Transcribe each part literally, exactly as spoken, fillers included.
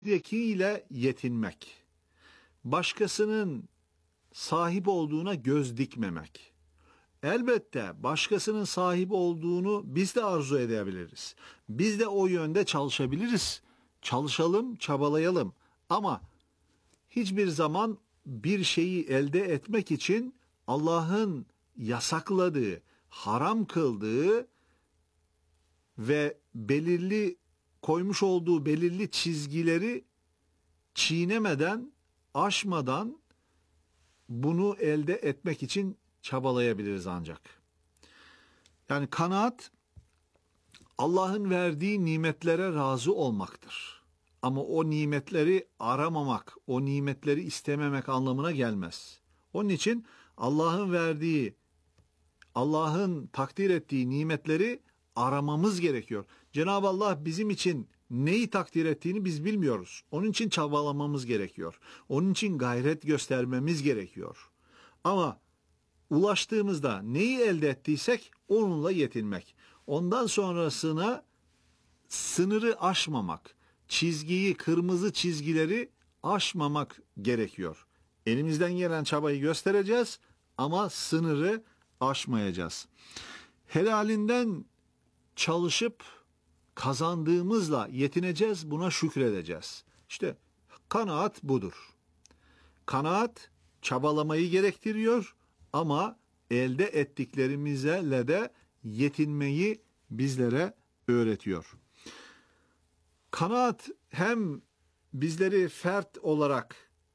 ile yetinmek, başkasının sahip olduğuna göz dikmemek. Elbette başkasının sahip olduğunu biz de arzu edebiliriz. Biz de o yönde çalışabiliriz. Çalışalım, çabalayalım. Ama hiçbir zaman bir şeyi elde etmek için Allah'ın yasakladığı, haram kıldığı ve belirli koymuş olduğu belirli çizgileri çiğnemeden, aşmadan bunu elde etmek için çabalayabiliriz ancak. Yani kanaat, Allah'ın verdiği nimetlere razı olmaktır. Ama o nimetleri aramamak, o nimetleri istememek anlamına gelmez. Onun için Allah'ın verdiği, Allah'ın takdir ettiği nimetleri aramamız gerekiyor. Cenab-ı Allah bizim için neyi takdir ettiğini biz bilmiyoruz. Onun için çabalamamız gerekiyor. Onun için gayret göstermemiz gerekiyor. Ama ulaştığımızda neyi elde ettiysek onunla yetinmek. Ondan sonrasına sınırı aşmamak, çizgiyi, kırmızı çizgileri aşmamak gerekiyor. Elimizden gelen çabayı göstereceğiz ama sınırı aşmayacağız. Helalinden çalışıp kazandığımızla yetineceğiz, buna şükredeceğiz. İşte kanaat budur. Kanaat çabalamayı gerektiriyor ama elde ettiklerimizle de yetinmeyi bizlere öğretiyor. Kanaat hem bizleri fert olarak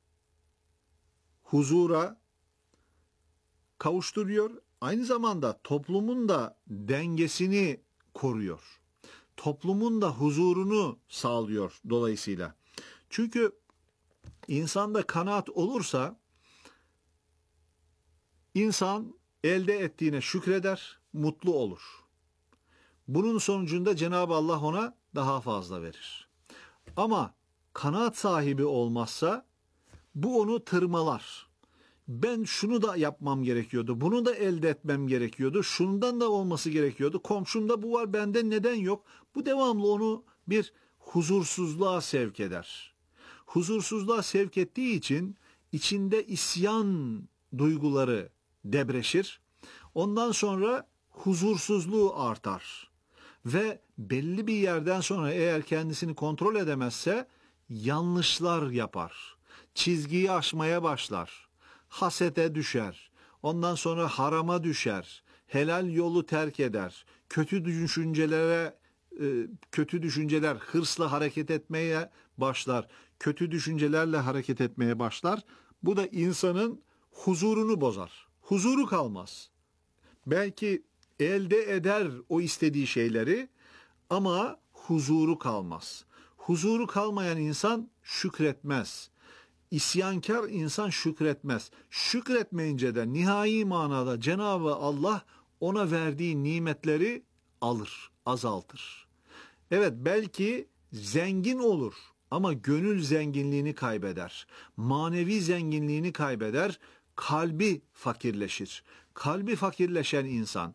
huzura kavuşturuyor, aynı zamanda toplumun da dengesini koruyor. Toplumun da huzurunu sağlıyor dolayısıyla. Çünkü insanda kanaat olursa insan elde ettiğine şükreder, mutlu olur. Bunun sonucunda Cenab-ı Allah ona daha fazla verir. Ama kanaat sahibi olmazsa bu onu tırmalar. Ben şunu da yapmam gerekiyordu, bunu da elde etmem gerekiyordu, şundan da olması gerekiyordu, komşumda bu var, bende neden yok? Bu devamlı onu bir huzursuzluğa sevk eder. Huzursuzluğa sevk ettiği için içinde isyan duyguları debreşir. Ondan sonra huzursuzluğu artar. Ve belli bir yerden sonra eğer kendisini kontrol edemezse yanlışlar yapar. Çizgiyi aşmaya başlar. Hasete düşer. Ondan sonra harama düşer. Helal yolu terk eder. Kötü düşüncelere kötü düşünceler hırsla hareket etmeye başlar. Kötü düşüncelerle hareket etmeye başlar. Bu da insanın huzurunu bozar. Huzuru kalmaz. Belki elde eder o istediği şeyleri ama huzuru kalmaz. Huzuru kalmayan insan şükretmez. İsyankar insan şükretmez. Şükretmeyince de nihai manada Cenab-ı Allah ona verdiği nimetleri alır, azaltır. Evet, belki zengin olur ama gönül zenginliğini kaybeder. Manevi zenginliğini kaybeder. Kalbi fakirleşir. Kalbi fakirleşen insan,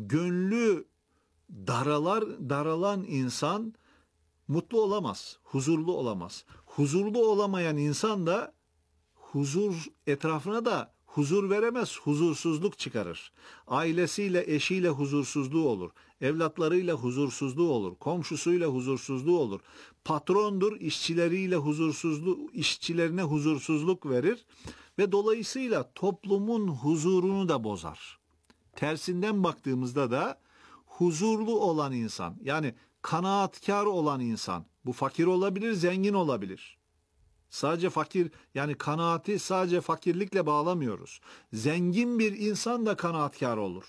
gönlü daralar, daralan insan mutlu olamaz, huzurlu olamaz. Huzurlu olamayan insan da huzur etrafına da huzur veremez, huzursuzluk çıkarır. Ailesiyle, eşiyle huzursuzluğu olur. Evlatlarıyla huzursuzluğu olur. Komşusuyla huzursuzluğu olur. Patrondur, işçileriyle huzursuzluk, işçilerine huzursuzluk verir ve dolayısıyla toplumun huzurunu da bozar. Tersinden baktığımızda da huzurlu olan insan, yani kanaatkar olan insan, bu fakir olabilir, zengin olabilir. Sadece fakir, yani kanaati sadece fakirlikle bağlamıyoruz. Zengin bir insan da kanaatkar olur.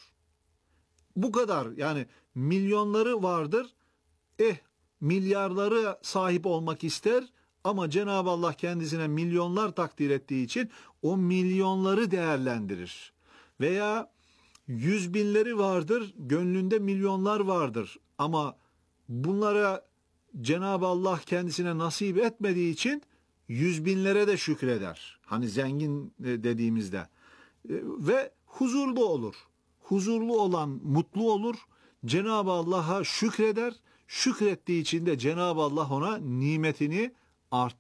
Bu kadar, yani milyonları vardır, eh milyarları sahip olmak ister ama Cenab-ı Allah kendisine milyonlar takdir ettiği için o milyonları değerlendirir. Veya yüz binleri vardır, gönlünde milyonlar vardır ama bunlara Cenab-ı Allah kendisine nasip etmediği için yüz binlere de şükreder. Hani zengin dediğimizde. Ve huzurlu olur. Huzurlu olan mutlu olur. Cenab-ı Allah'a şükreder. Şükrettiği için de Cenab-ı Allah ona nimetini arttırır.